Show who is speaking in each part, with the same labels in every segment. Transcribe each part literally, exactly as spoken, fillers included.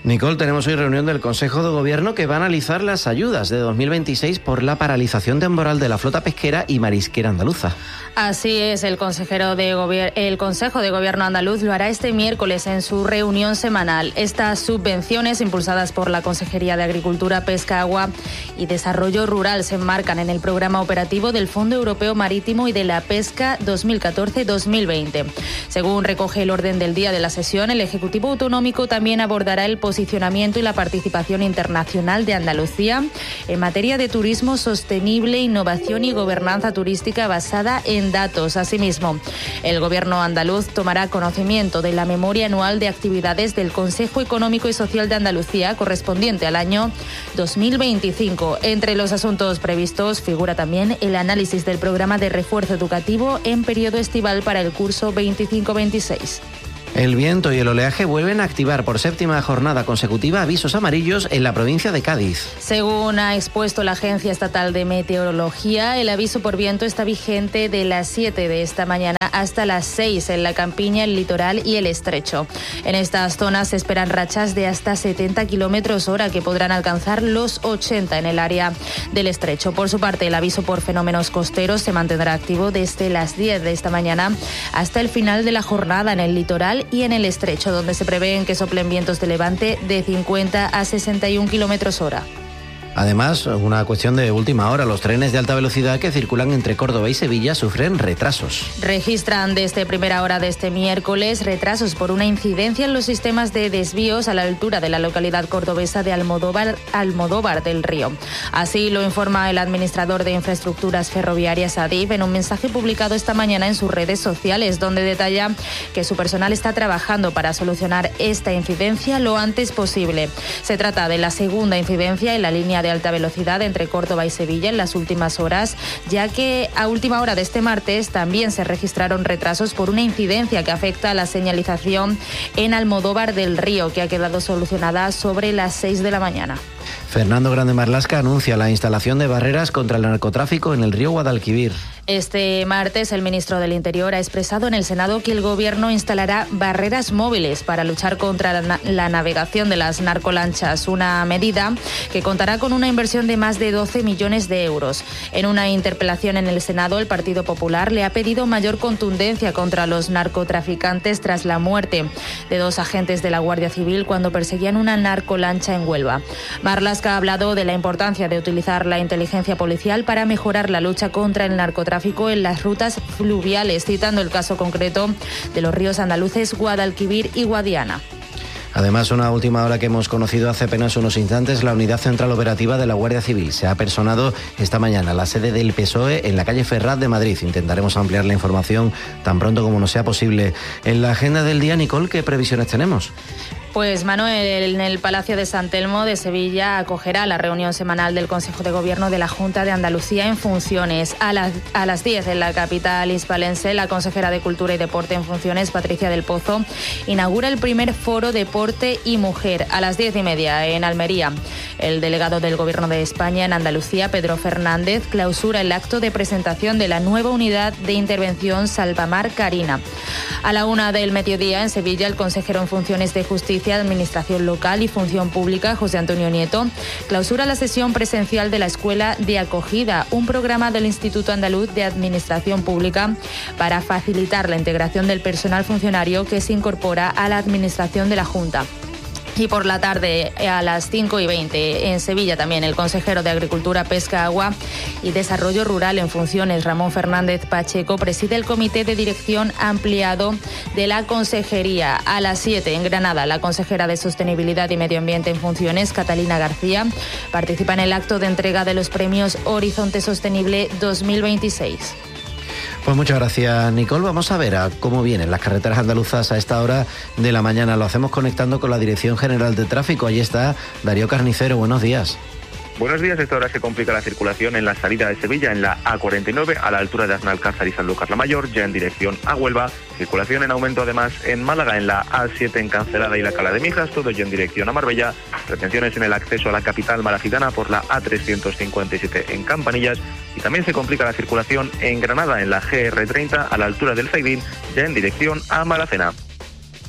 Speaker 1: Nicole, tenemos hoy reunión del Consejo de Gobierno que va a analizar las ayudas de dos mil veintiséis por la paralización temporal de la flota pesquera y marisquera andaluza.
Speaker 2: Así es, el consejero de gobier- el Consejo de Gobierno andaluz lo hará este miércoles en su reunión semanal. Estas subvenciones, impulsadas por la Consejería de Agricultura, Pesca, Agua y Desarrollo Rural, se enmarcan en el programa operativo del Fondo Europeo Marítimo y de la Pesca dos mil catorce dos mil veinte. Según recoge el orden del día de la sesión, el Ejecutivo Autonómico también abordará el posicionamiento y la participación internacional de Andalucía en materia de turismo sostenible, innovación y gobernanza turística basada en datos. Asimismo, el Gobierno andaluz tomará conocimiento de la memoria anual de actividades del Consejo Económico y Social de Andalucía correspondiente al año dos mil veinticinco. Entre los asuntos previstos figura también el análisis del programa de refuerzo educativo en periodo estival para el curso veinticinco veintiséis.
Speaker 1: El viento y el oleaje vuelven a activar por séptima jornada consecutiva avisos amarillos en la provincia de Cádiz.
Speaker 2: Según ha expuesto la Agencia Estatal de Meteorología, el aviso por viento está vigente de las siete de esta mañana hasta las seis en la campiña, el litoral y el estrecho. En estas zonas se esperan rachas de hasta setenta kilómetros hora que podrán alcanzar los ochenta en el área del estrecho. Por su parte, el aviso por fenómenos costeros se mantendrá activo desde las diez de esta mañana hasta el final de la jornada en el litoral y en el estrecho, donde se prevén que soplen vientos de levante de cincuenta a sesenta y un kilómetros hora.
Speaker 1: Además, una cuestión de última hora, los trenes de alta velocidad que circulan entre Córdoba y Sevilla sufren retrasos.
Speaker 2: Registran desde primera hora de este miércoles retrasos por una incidencia en los sistemas de desvíos a la altura de la localidad cordobesa de Almodóvar, Almodóvar del Río. Así lo informa el administrador de infraestructuras ferroviarias Adif en un mensaje publicado esta mañana en sus redes sociales, donde detalla que su personal está trabajando para solucionar esta incidencia lo antes posible. Se trata de la segunda incidencia en la línea de alta velocidad entre Córdoba y Sevilla en las últimas horas, ya que a última hora de este martes también se registraron retrasos por una incidencia que afecta a la señalización en Almodóvar del Río, que ha quedado solucionada sobre las seis de la mañana.
Speaker 1: Fernando Grande Marlaska anuncia la instalación de barreras contra el narcotráfico en el río Guadalquivir.
Speaker 2: Este martes, el ministro del Interior ha expresado en el Senado que el Gobierno instalará barreras móviles para luchar contra la, na- la navegación de las narcolanchas, una medida que contará con una inversión de más de doce millones de euros. En una interpelación en el Senado, el Partido Popular le ha pedido mayor contundencia contra los narcotraficantes tras la muerte de dos agentes de la Guardia Civil cuando perseguían una narcolancha en Huelva. Marlaska ha hablado de la importancia de utilizar la inteligencia policial para mejorar la lucha contra el narcotráfico en las rutas fluviales, citando el caso concreto de los ríos andaluces Guadalquivir y Guadiana.
Speaker 1: Además, una última hora que hemos conocido hace apenas unos instantes, la Unidad Central Operativa de la Guardia Civil se ha personado esta mañana a la sede del P S O E en la calle Ferraz de Madrid. Intentaremos ampliar la información tan pronto como nos sea posible. En la agenda del día, Nicole, ¿qué previsiones tenemos?
Speaker 2: Pues Manuel, en el Palacio de San Telmo de Sevilla acogerá la reunión semanal del Consejo de Gobierno de la Junta de Andalucía en funciones. A las, a las diez en la capital hispalense, la consejera de Cultura y Deporte en funciones, Patricia del Pozo, inaugura el primer foro Deporte y Mujer. A las diez y media en Almería, el delegado del Gobierno de España en Andalucía, Pedro Fernández, clausura el acto de presentación de la nueva unidad de intervención Salvamar Carina. A la una del mediodía en Sevilla, el consejero en funciones de Justicia, Administración Local y Función Pública, José Antonio Nieto, clausura la sesión presencial de la Escuela de Acogida, un programa del Instituto Andaluz de Administración Pública para facilitar la integración del personal funcionario que se incorpora a la Administración de la Junta. Y por la tarde, a las cinco y veinte, en Sevilla también, el consejero de Agricultura, Pesca, Agua y Desarrollo Rural en funciones, Ramón Fernández Pacheco, preside el comité de dirección ampliado de la consejería. A las siete, en Granada, la consejera de Sostenibilidad y Medio Ambiente en funciones, Catalina García, participa en el acto de entrega de los premios Horizonte Sostenible dos mil veintiséis.
Speaker 1: Pues muchas gracias, Nicole. Vamos a ver a cómo vienen las carreteras andaluzas a esta hora de la mañana. Lo hacemos conectando con la Dirección General de Tráfico. Allí está Darío Carnicero. Buenos días.
Speaker 3: Buenos días. A esta hora se complica la circulación en la salida de Sevilla en la A cuarenta y nueve a la altura de Aznalcázar y Sanlúcar la Mayor, ya en dirección a Huelva. Circulación en aumento además en Málaga en la A siete en Cancelada y la Cala de Mijas, todo ya en dirección a Marbella. Retenciones en el acceso a la capital malacitana por la A trescientos cincuenta y siete en Campanillas. Y también se complica la circulación en Granada en la G R treinta a la altura del Zaidín, ya en dirección a Malacena.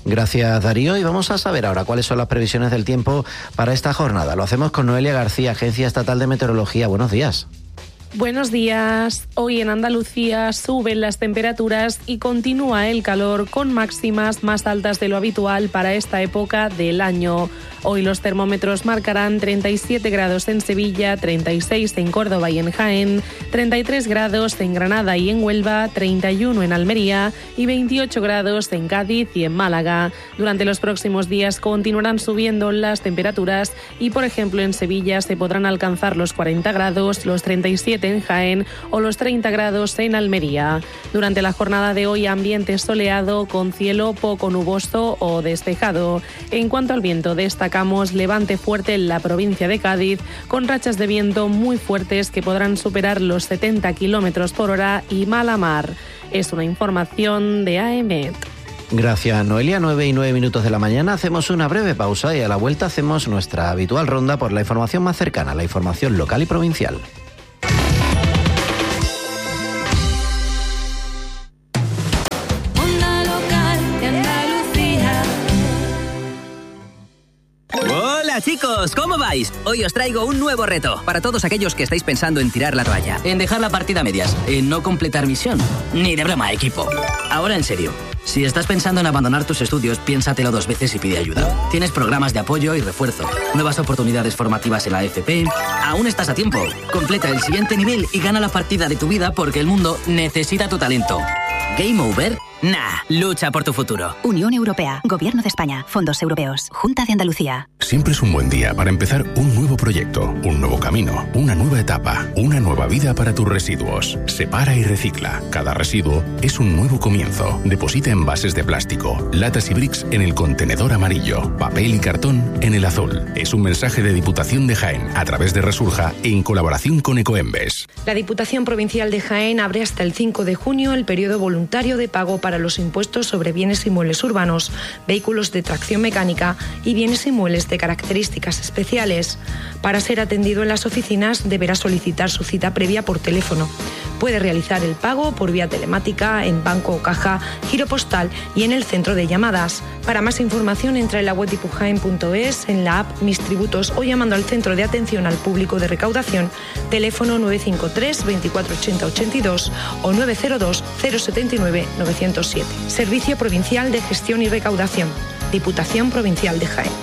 Speaker 1: Gracias, Darío. Y vamos a saber ahora cuáles son las previsiones del tiempo para esta jornada. Lo hacemos con Noelia García, Agencia Estatal de Meteorología. Buenos días.
Speaker 4: Buenos días. Hoy en Andalucía suben las temperaturas y continúa el calor con máximas más altas de lo habitual para esta época del año. Hoy los termómetros marcarán treinta y siete grados en Sevilla, treinta y seis en Córdoba y en Jaén, treinta y tres grados en Granada y en Huelva, treinta y uno en Almería y veintiocho grados en Cádiz y en Málaga. Durante los próximos días continuarán subiendo las temperaturas y, por ejemplo, en Sevilla se podrán alcanzar los cuarenta grados, los treinta y siete en Jaén o los treinta grados en Almería. Durante la jornada de hoy, ambiente soleado con cielo poco nuboso o despejado. En cuanto al viento, destacamos levante fuerte en la provincia de Cádiz, con rachas de viento muy fuertes que podrán superar los setenta kilómetros por hora y mala mar. Es una información de A E M E T.
Speaker 1: Gracias, Noelia. nueve y nueve minutos de la mañana. Hacemos una breve pausa y a la vuelta hacemos nuestra habitual ronda por la información más cercana, la información local y provincial.
Speaker 5: Chicos, ¿cómo vais? Hoy os traigo un nuevo reto para todos aquellos que estáis pensando en tirar la toalla, en dejar la partida a medias, en no completar misión. Ni de broma, equipo. Ahora en serio, si estás pensando en abandonar tus estudios, piénsatelo dos veces y pide ayuda. Tienes programas de apoyo y refuerzo, nuevas oportunidades formativas en la F P. Aún estás a tiempo. Completa el siguiente nivel y gana la partida de tu vida porque el mundo necesita tu talento. ¿Game over? Nah, lucha por tu futuro.
Speaker 6: Unión Europea, Gobierno de España, Fondos Europeos, Junta de Andalucía.
Speaker 7: Siempre es un buen día para empezar un nuevo proyecto, un nuevo camino, una nueva etapa, una nueva vida para tus residuos. Separa y recicla. Cada residuo es un nuevo comienzo. Deposita envases de plástico, latas y bricks en el contenedor amarillo, papel y cartón en el azul. Es un mensaje de Diputación de Jaén a través de Resurja en colaboración con Ecoembes.
Speaker 8: La Diputación Provincial de Jaén abre hasta el cinco de junio el periodo voluntario de pago para los impuestos sobre bienes inmuebles urbanos, vehículos de tracción mecánica y bienes inmuebles de características especiales. Para ser atendido en las oficinas deberá solicitar su cita previa por teléfono. Puede realizar el pago por vía telemática, en banco o caja, giro postal y en el centro de llamadas. Para más información entra en la web dipujaen punto es, en la app Mis Tributos o llamando al Centro de Atención al Público de Recaudación, teléfono nueve cinco tres, veinticuatro ochenta ochenta y dos o nueve cero dos, cero setenta y nueve, novecientos siete. Servicio Provincial de Gestión y Recaudación. Diputación Provincial de Jaén.